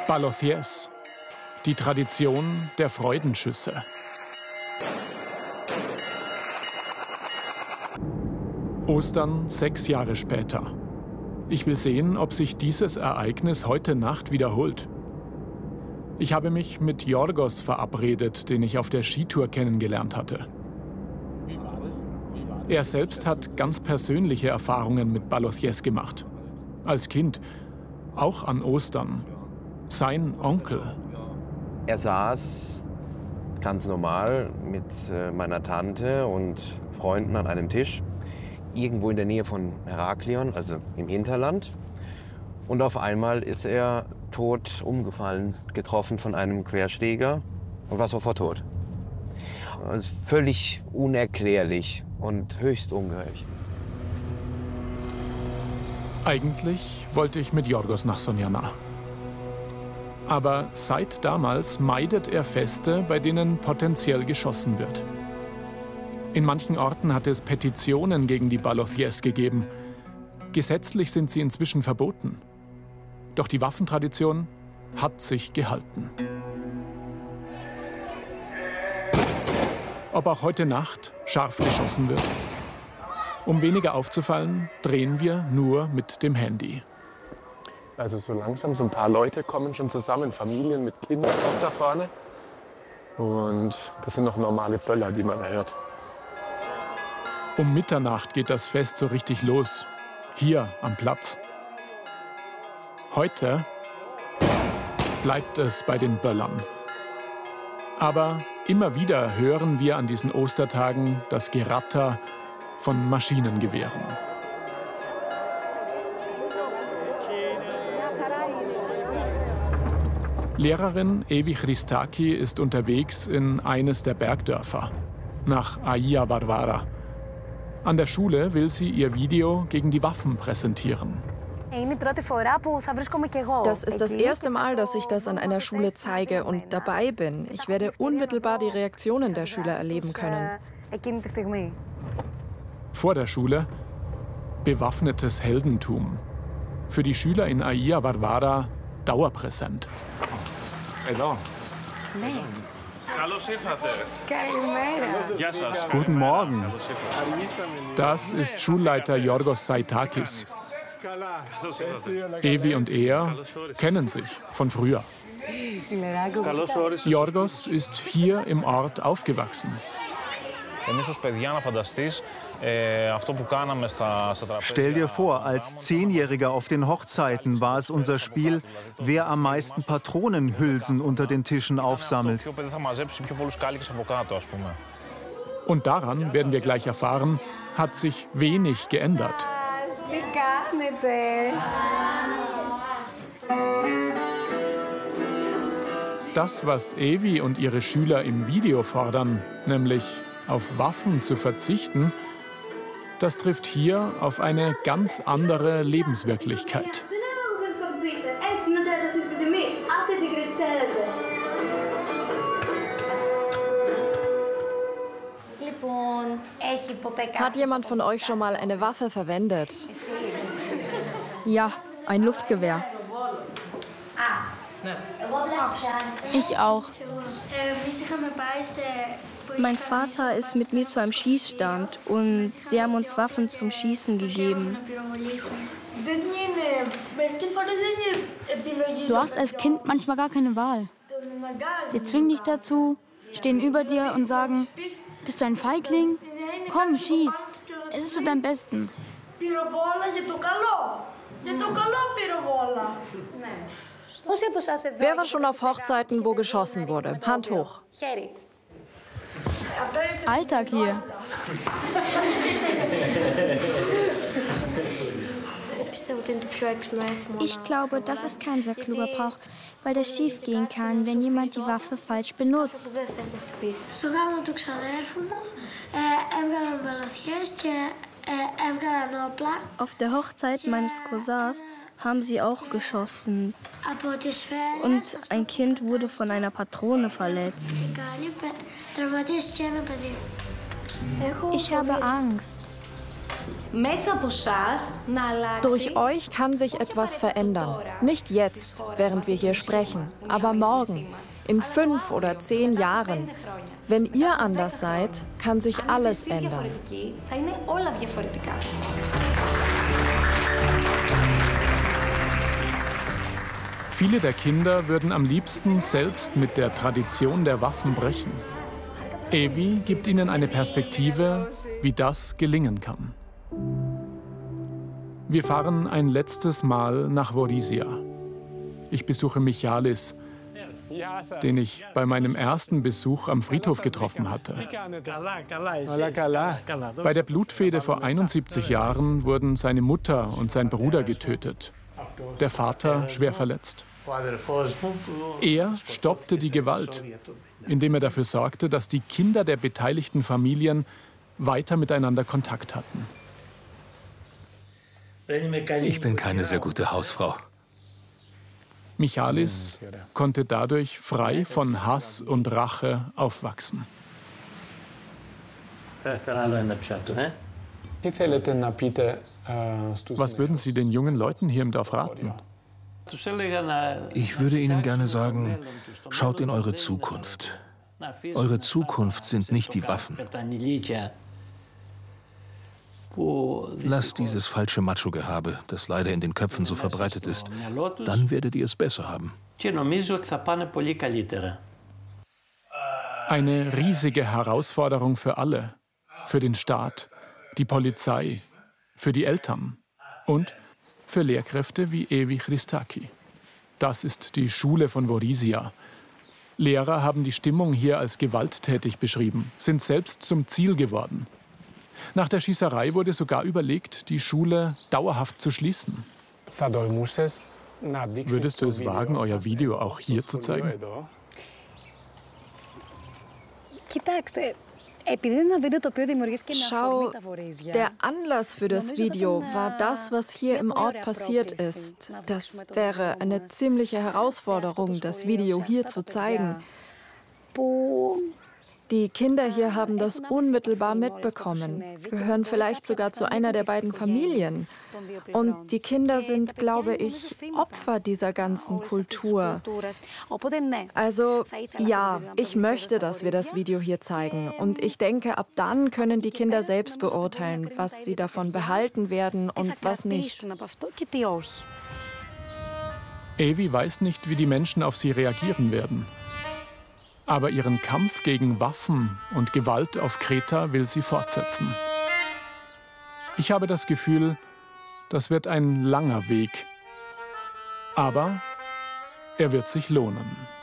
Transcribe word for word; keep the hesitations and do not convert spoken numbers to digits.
Balothies, die Tradition der Freudenschüsse. Ostern sechs Jahre später. Ich will sehen, ob sich dieses Ereignis heute Nacht wiederholt. Ich habe mich mit Yorgos verabredet, den ich auf der Skitour kennengelernt hatte. Er selbst hat ganz persönliche Erfahrungen mit Balothies gemacht. Als Kind, auch an Ostern. Sein Onkel. Er saß ganz normal mit meiner Tante und Freunden an einem Tisch, irgendwo in der Nähe von Heraklion, also im Hinterland. Und auf einmal ist er tot umgefallen, getroffen von einem Querschläger und war sofort tot. Also völlig unerklärlich und höchst ungerecht. Eigentlich wollte ich mit Yorgos nach Sonjana. Aber seit damals meidet er Feste, bei denen potenziell geschossen wird. In manchen Orten hat es Petitionen gegen die Balothies gegeben. Gesetzlich sind sie inzwischen verboten. Doch die Waffentradition hat sich gehalten. Ob auch heute Nacht scharf geschossen wird? Um weniger aufzufallen, drehen wir nur mit dem Handy. Also so langsam, so ein paar Leute kommen schon zusammen, Familien mit Kindern auch da vorne. Und das sind noch normale Böller, die man hört. Um Mitternacht geht das Fest so richtig los, hier am Platz. Heute bleibt es bei den Böllern. Aber immer wieder hören wir an diesen Ostertagen das Geratter von Maschinengewehren. Lehrerin Evi Christaki ist unterwegs in eines der Bergdörfer, nach Aia Varvara. An der Schule will sie ihr Video gegen die Waffen präsentieren. Das ist das erste Mal, dass ich das an einer Schule zeige und dabei bin. Ich werde unmittelbar die Reaktionen der Schüler erleben können. Vor der Schule bewaffnetes Heldentum. Für die Schüler in Aia Varvara dauerpräsent. Hallo. Guten Morgen. Das ist Schulleiter Yorgos Saitakis. Evi und er kennen sich von früher. Yorgos ist hier im Ort aufgewachsen. Stell dir vor, als Zehnjähriger auf den Hochzeiten war es unser Spiel, wer am meisten Patronenhülsen unter den Tischen aufsammelt. Und daran, werden wir gleich erfahren, hat sich wenig geändert. Das, was Evi und ihre Schüler im Video fordern, nämlich auf Waffen zu verzichten, das trifft hier auf eine ganz andere Lebenswirklichkeit. Hat jemand von euch schon mal eine Waffe verwendet? Ja, ein Luftgewehr. Ich auch. Mein Vater ist mit mir zu einem Schießstand und sie haben uns Waffen zum Schießen gegeben. Du hast als Kind manchmal gar keine Wahl. Sie zwingen dich dazu, stehen über dir und sagen, bist du ein Feigling? Komm, schieß. Es ist zu deinem Besten. Wer war schon auf Hochzeiten, wo geschossen wurde? Hand hoch. Alltag hier. Ich glaube, das ist kein sehr kluger Brauch, weil das schief gehen kann, wenn jemand die Waffe falsch benutzt. Auf der Hochzeit meines Cousins haben sie auch geschossen. Und ein Kind wurde von einer Patrone verletzt. Ich habe Angst. Durch euch kann sich etwas verändern. Nicht jetzt, während wir hier sprechen, aber morgen, in fünf oder zehn Jahren. Wenn ihr anders seid, kann sich alles ändern. Viele der Kinder würden am liebsten selbst mit der Tradition der Waffen brechen. Evi gibt ihnen eine Perspektive, wie das gelingen kann. Wir fahren ein letztes Mal nach Vorizia. Ich besuche Michalis, den ich bei meinem ersten Besuch am Friedhof getroffen hatte. Bei der Blutfehde vor einundsiebzig Jahren wurden seine Mutter und sein Bruder getötet, der Vater schwer verletzt. Er stoppte die Gewalt, indem er dafür sorgte, dass die Kinder der beteiligten Familien weiter miteinander Kontakt hatten. Ich bin keine sehr gute Hausfrau. Michalis konnte dadurch frei von Hass und Rache aufwachsen. Was würden Sie den jungen Leuten hier im Dorf raten? Ich würde Ihnen gerne sagen, schaut in eure Zukunft. Eure Zukunft sind nicht die Waffen. Lasst dieses falsche Macho-Gehabe, das leider in den Köpfen so verbreitet ist. Dann werdet ihr es besser haben. Eine riesige Herausforderung für alle. Für den Staat, die Polizei, für die Eltern und für Lehrkräfte wie Evi Christaki. Das ist die Schule von Vorizia. Lehrer haben die Stimmung hier als gewalttätig beschrieben, sind selbst zum Ziel geworden. Nach der Schießerei wurde sogar überlegt, die Schule dauerhaft zu schließen. Würdest du es wagen, euer Video auch hier zu zeigen? Schau, der Anlass für das Video war das, was hier im Ort passiert ist. Das wäre eine ziemliche Herausforderung, das Video hier zu zeigen. Die Kinder hier haben das unmittelbar mitbekommen, gehören vielleicht sogar zu einer der beiden Familien. Und die Kinder sind, glaube ich, Opfer dieser ganzen Kultur. Also ja, ich möchte, dass wir das Video hier zeigen. Und ich denke, ab dann können die Kinder selbst beurteilen, was sie davon behalten werden und was nicht. Evi weiß nicht, wie die Menschen auf sie reagieren werden. Aber ihren Kampf gegen Waffen und Gewalt auf Kreta will sie fortsetzen. Ich habe das Gefühl, das wird ein langer Weg. Aber er wird sich lohnen.